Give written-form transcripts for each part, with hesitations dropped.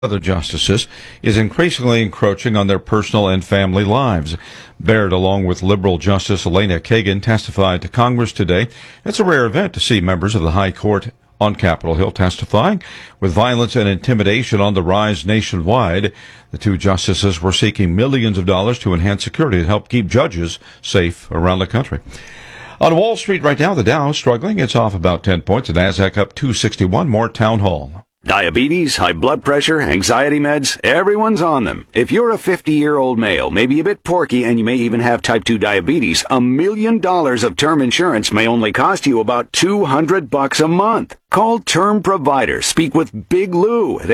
other justices is increasingly encroaching on their personal and family lives. Baird, along with liberal Justice Elena Kagan, testified to Congress today. It's a rare event to see members of the High Court on Capitol Hill testifying. With violence and intimidation on the rise nationwide, the two justices were seeking millions of dollars to enhance security and help keep judges safe around the country. On Wall Street right now, the Dow struggling. It's off about 10 points. The Nasdaq up 261. More Town Hall. Diabetes, high blood pressure, anxiety meds, everyone's on them. If you're a 50-year-old male, maybe a bit porky, and you may even have type 2 diabetes, $1 million of term insurance may only cost you about $200 a month. Call Term Provider. Speak with Big Lou at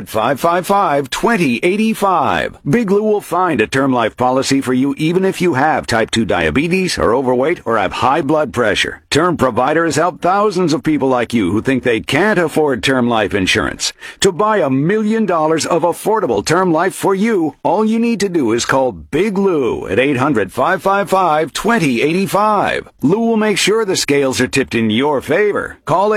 800-555-2085. Big Lou will find a term life policy for you even if you have type 2 diabetes, are overweight, or have high blood pressure. Term Provider has helped thousands of people like you who think they can't afford term life insurance. To buy $1 million of affordable term life for you, all you need to do is call Big Lou at 800-555-2085. Lou will make sure the scales are tipped in your favor. Call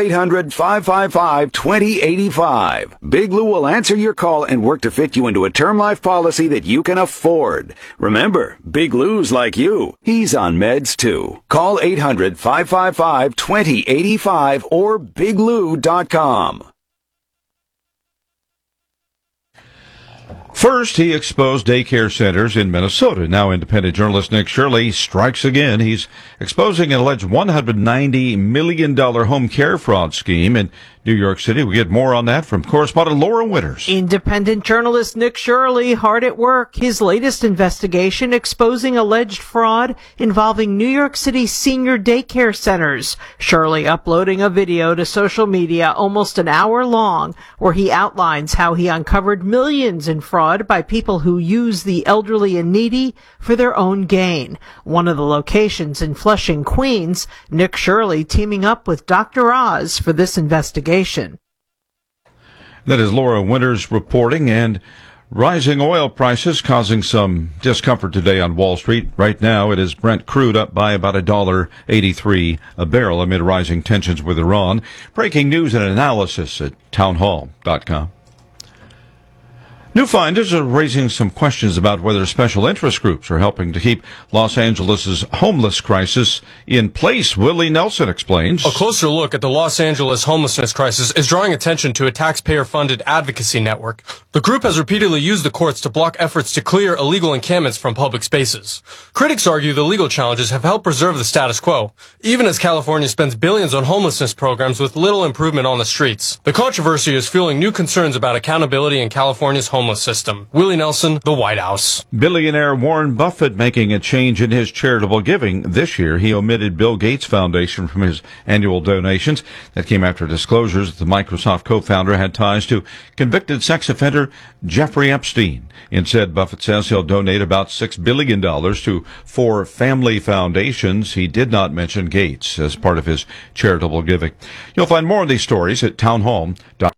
800-555-2085. Big Lou will answer your call and work to fit you into a term life policy that you can afford. Remember, Big Lou's like you. He's on meds too. Call 800-555-2085 or biglou.com. First, he exposed daycare centers in Minnesota. Now, independent journalist Nick Shirley strikes again. He's exposing an alleged $190 million home care fraud scheme in New York City. We get more on that from correspondent Laura Winters. Independent journalist Nick Shirley hard at work. His latest investigation exposing alleged fraud involving New York City senior daycare centers. Shirley uploading a video to social media almost an hour long where he outlines how he uncovered millions in fraud by people who use the elderly and needy for their own gain. One of the locations in Flushing, Queens, Nick Shirley teaming up with Dr. Oz for this investigation. That is Laura Winters reporting. And rising oil prices causing some discomfort today on Wall Street. Right now, it is Brent crude up by about $1.83 a barrel amid rising tensions with Iran. Breaking news and analysis at townhall.com. New findings are raising some questions about whether special interest groups are helping to keep Los Angeles' homeless crisis in place. Willie Nelson explains. A closer look at the Los Angeles homelessness crisis is drawing attention to a taxpayer-funded advocacy network. The group has repeatedly used the courts to block efforts to clear illegal encampments from public spaces. Critics argue the legal challenges have helped preserve the status quo, even as California spends billions on homelessness programs with little improvement on the streets. The controversy is fueling new concerns about accountability in California's homeless system. Willie Nelson, The White House. Billionaire Warren Buffett making a change in his charitable giving. This year, he omitted Bill Gates Foundation from his annual donations. That came after disclosures that the Microsoft co-founder had ties to convicted sex offender Jeffrey Epstein. Instead, Buffett says he'll donate about $6 billion to 4 family foundations. He did not mention Gates as part of his charitable giving. You'll find more of these stories at townhall.com.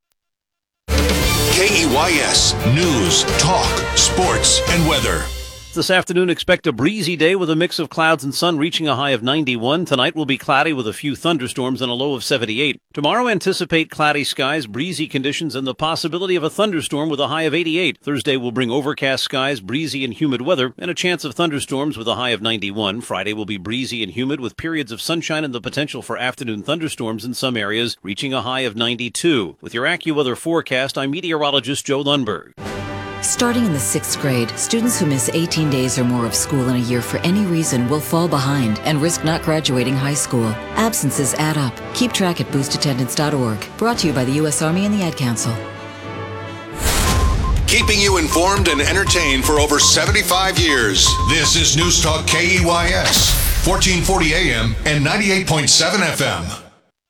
KEYS News, Talk, Sports, and Weather. This afternoon, expect a breezy day with a mix of clouds and sun reaching a high of 91. Tonight will be cloudy with a few thunderstorms and a low of 78. Tomorrow, anticipate cloudy skies, breezy conditions, and the possibility of a thunderstorm with a high of 88. Thursday will bring overcast skies, breezy and humid weather, and a chance of thunderstorms with a high of 91. Friday will be breezy and humid with periods of sunshine and the potential for afternoon thunderstorms in some areas, reaching a high of 92. With your AccuWeather forecast, I'm meteorologist Joe Lundberg. Starting in the 6th grade, students who miss 18 days or more of school in a year for any reason will fall behind and risk not graduating high school. Absences add up. Keep track at boostattendance.org. Brought to you by the U.S. Army and the Ad Council. Keeping you informed and entertained for over 75 years. This is News Talk KEYS, 1440 AM and 98.7 FM.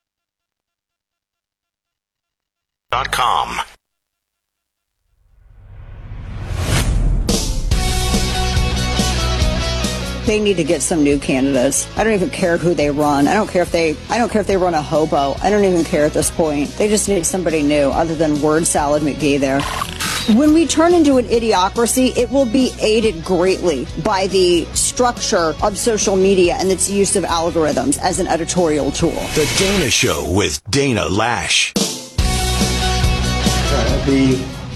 .com. They need to get some new candidates. I don't even care who they run. I don't care if they run a hobo. I don't even care at this point. They just need somebody new other than word salad McGee there. When we turn into an idiocracy, it will be aided greatly by the structure of social media and its use of algorithms as an editorial tool. The Dana Show with Dana Lash. The